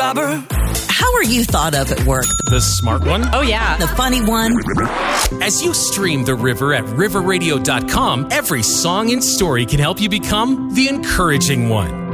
robber. How are you thought of at work? The smart one? Oh, yeah. The funny one? As you stream The River at riverradio.com, every song and story can help you become the encouraging one.